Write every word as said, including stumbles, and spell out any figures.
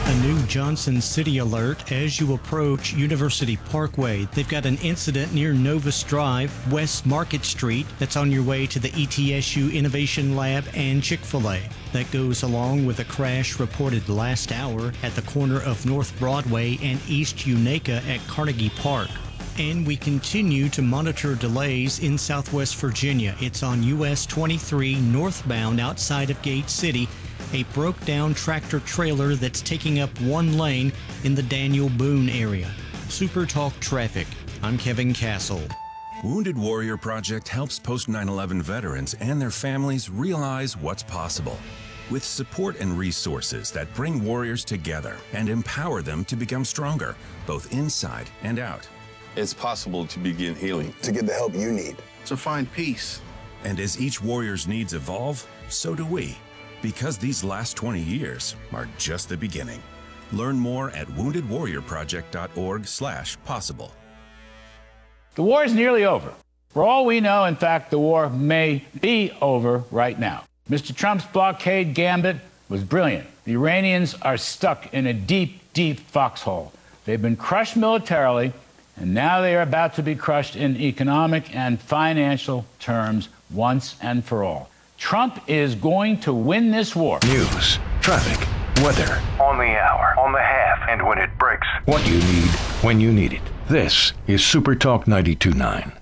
A new Johnson City alert as you approach University Parkway. They've got an incident near Novus Drive, West Market Street, that's on your way to the E T S U Innovation Lab and Chick-fil-A. That goes along with a crash reported last hour at the corner of North Broadway and East Unaka at Carnegie Park. And we continue to monitor delays in Southwest Virginia. It's on U S twenty-three northbound outside of Gate City. A broke-down tractor-trailer that's taking up one lane in the Daniel Boone area. Super Talk Traffic. I'm Kevin Castle. Wounded Warrior Project helps post nine eleven veterans and their families realize what's possible. With support and resources that bring warriors together and empower them to become stronger, both inside and out. It's possible to begin healing. To get the help you need. To find peace. And as each warrior's needs evolve, so do we. Because these last twenty years are just the beginning. Learn more at wounded warrior project dot org slash possible. The war is nearly over. For all we know, in fact, the war may be over right now. Mister Trump's blockade gambit was brilliant. The Iranians are stuck in a deep, deep foxhole. They've been crushed militarily, and now they are about to be crushed in economic and financial terms once and for all. Trump is going to win this war. News, traffic, weather. On the hour, on the half, and when it breaks. What you need, when you need it. This is Super Talk ninety-two point nine.